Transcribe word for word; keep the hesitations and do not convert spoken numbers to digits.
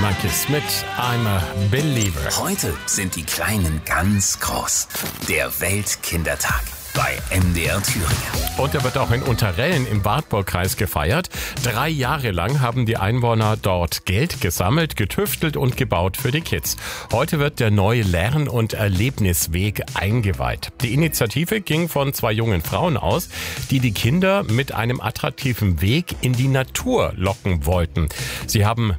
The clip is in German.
Monkeys mit I'm a Believer. Heute sind die Kleinen ganz groß. Der Weltkindertag bei M D R Thüringen. Und er wird auch in Unterrellen im Wartburgkreis gefeiert. Drei Jahre lang haben die Einwohner dort Geld gesammelt, getüftelt und gebaut für die Kids. Heute wird der neue Lern- und Erlebnisweg eingeweiht. Die Initiative ging von zwei jungen Frauen aus, die die Kinder mit einem attraktiven Weg in die Natur locken wollten. Sie haben